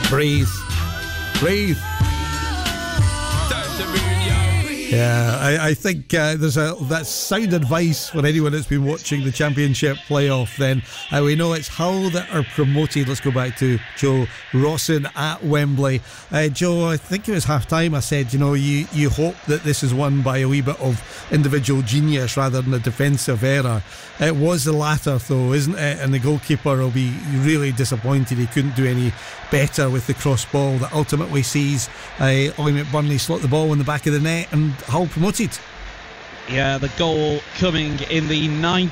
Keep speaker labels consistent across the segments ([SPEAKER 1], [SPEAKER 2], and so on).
[SPEAKER 1] Breathe. Yeah, I think that's sound advice for anyone that's been watching the Championship playoff. Then we know it's Hull that are promoted. Let's go back to Joe Rawson at Wembley. Joe, I think it was half time. I said, you hope that this is won by a wee bit of individual genius rather than a defensive error. It was the latter, though, isn't it? And the goalkeeper will be really disappointed he couldn't do any better with the cross ball that ultimately sees Ollie McBurney slot the ball in the back of the net and Hull promoted.
[SPEAKER 2] Yeah, the goal coming in the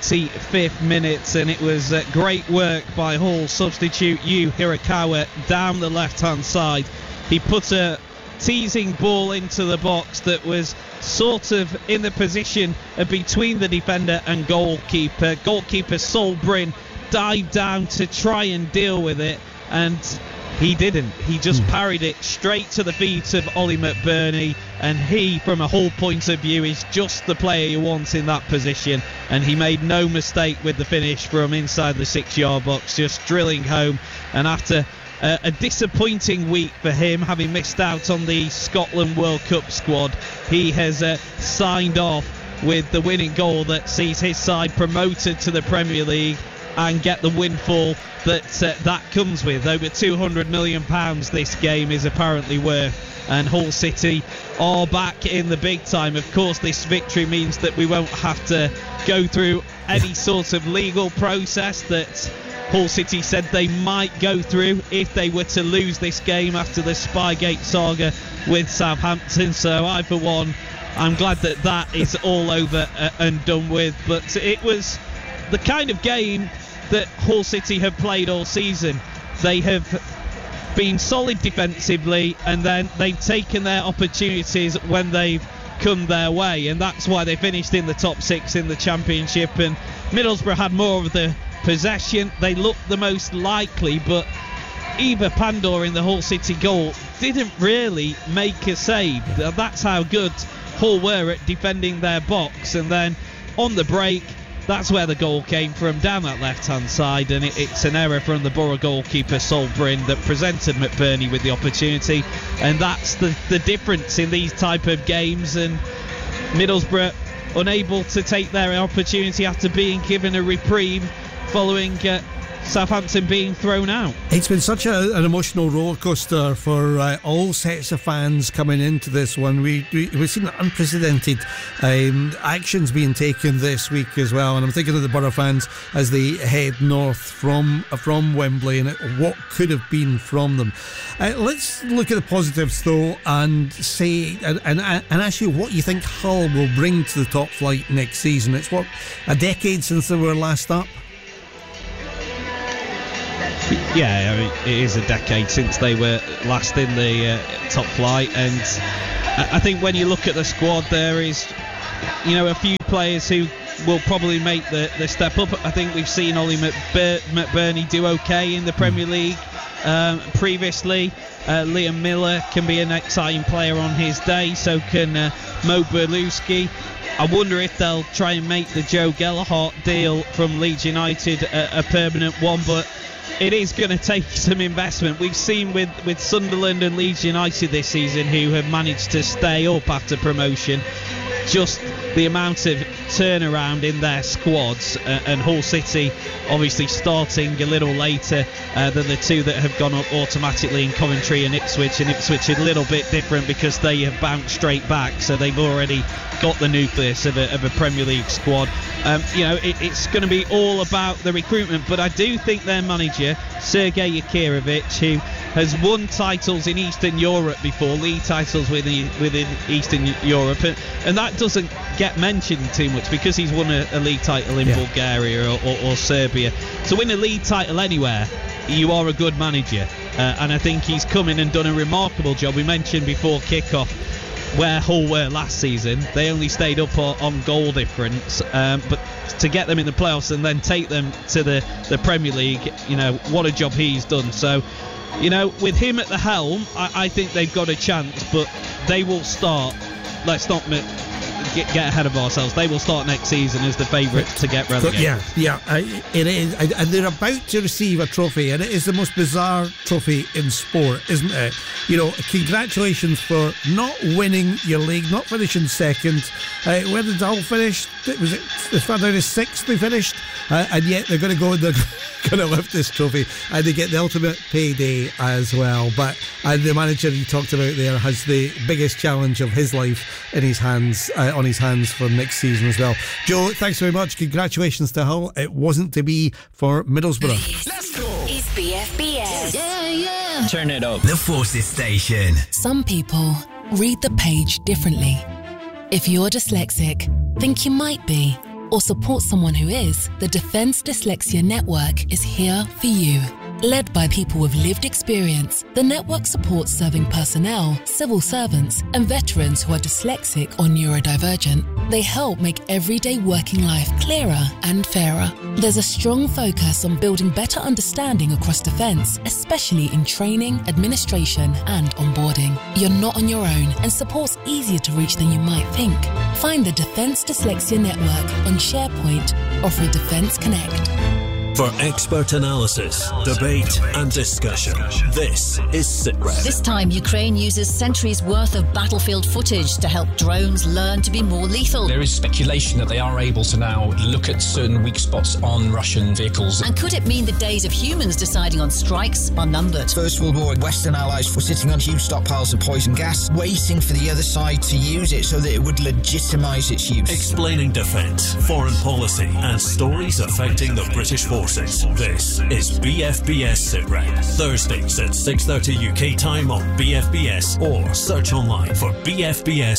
[SPEAKER 2] 95th minute, and it was great work by Hull substitute Yu Hirakawa down the left-hand side. He put a teasing ball into the box that was sort of in the position between the defender and goalkeeper. Goalkeeper Sol Bryn dived down to try and deal with it, and he didn't. He just parried it straight to the feet of Ollie McBurney, and he, from a Hull point of view, is just the player you want in that position, and he made no mistake with the finish from inside the 6-yard box, just drilling home. And after a disappointing week for him, having missed out on the Scotland World Cup squad, he has signed off with the winning goal that sees his side promoted to the Premier League and get the windfall that comes with. Over £200 million this game is apparently worth, and Hull City are back in the big time. Of course, this victory means that we won't have to go through any sort of legal process that Hull City said they might go through if they were to lose this game after the Spygate saga with Southampton. So I, for one, I'm glad that is all over and done with. But it was the kind of game that Hull City have played all season. They have been solid defensively, and then they've taken their opportunities when they've come their way, and that's why they finished in the top 6 in the Championship. And Middlesbrough had more of the possession, they looked the most likely, but Eva Pandor in the Hull City goal didn't really make a save. That's how good Hull were at defending their box. And then on the break, that's where the goal came from, down that left-hand side, and it's an error from the Borough goalkeeper Sol Bryn that presented McBurney with the opportunity, and that's the difference in these type of games. And Middlesbrough unable to take their opportunity after being given a reprieve following Southampton being thrown out.
[SPEAKER 1] It's been such an emotional rollercoaster for all sets of fans coming into this one. We've seen unprecedented actions being taken this week as well, and I'm thinking of the Borough fans as they head north from Wembley and what could have been from them. Let's look at the positives though, and say and ask you what you think Hull will bring to the top flight next season. It's what, a decade since they were last up?
[SPEAKER 2] Yeah, I mean, it is a decade since they were last in the top flight, and I think when you look at the squad, there is, a few players who will probably make the step up. I think we've seen Ollie McBurney do okay in the Premier League previously. Liam Miller can be an exciting player on his day, so can Mo Berlewski. I wonder if they'll try and make the Joe Gelhardt deal from Leeds United a permanent one, but it is going to take some investment. We've seen with Sunderland and Leeds United this season, who have managed to stay up after promotion, just the amount of turnaround in their squads, and Hull City obviously starting a little later than the two that have gone up automatically in Coventry and Ipswich. And Ipswich a little bit different because they have bounced straight back, so they've already got the nucleus of a Premier League squad. It's going to be all about the recruitment, but I do think their manager, Sergei Yakirovich, who has won titles in Eastern Europe before, league titles within Eastern Europe, and that doesn't get mentioned too much because he's won a league title in Bulgaria or Serbia. To win a league title anywhere, you are a good manager, and I think he's come in and done a remarkable job. We mentioned before kick-off where Hull were last season. They only stayed up on goal difference, but to get them in the playoffs and then take them to the Premier League, what a job he's done. So, with him at the helm, I think they've got a chance, but they will start. Let's not get ahead of ourselves. They will start next season as the favourites to get relegated.
[SPEAKER 1] It is, and they're about to receive a trophy, and it is the most bizarre trophy in sport, isn't it? You know, congratulations for not winning your league, not finishing second. Where did Hull finish? Was it as far down as 6th they finished? And yet they're going to go and they're going to lift this trophy, and they get the ultimate payday as well. But the manager you talked about there has the biggest challenge of his life in his hands, on his hands for next season as well. Joe, thanks very much. Congratulations to Hull. It wasn't to be for Middlesbrough.
[SPEAKER 3] Let's go. It's BFBS.
[SPEAKER 4] Yeah.
[SPEAKER 3] Turn it up.
[SPEAKER 4] The Forces Station.
[SPEAKER 5] Some people read the page differently. If you're dyslexic, think you might be, or support someone who is, the Defence Dyslexia Network is here for you. Led by people with lived experience, the network supports serving personnel, civil servants, and veterans who are dyslexic or neurodivergent. They help make everyday working life clearer and fairer. There's a strong focus on building better understanding across defence, especially in training, administration, and onboarding. You're not on your own, and support's easier to reach than you might think. Find the Defence Dyslexia Network on SharePoint or through Defence Connect.
[SPEAKER 6] For expert analysis, debate and discussion, this is SITREP.
[SPEAKER 7] This time, Ukraine uses centuries' worth of battlefield footage to help drones learn to be more lethal.
[SPEAKER 8] There is speculation that they are able to now look at certain weak spots on Russian vehicles.
[SPEAKER 7] And could it mean the days of humans deciding on strikes are numbered?
[SPEAKER 9] First World War, Western allies were sitting on huge stockpiles of poison gas, waiting for the other side to use it so that it would legitimise its use.
[SPEAKER 6] Explaining defence, foreign policy and stories affecting the British forces. This is BFBS SITREP. Thursdays at 6:30 UK time on BFBS, or search online for BFBS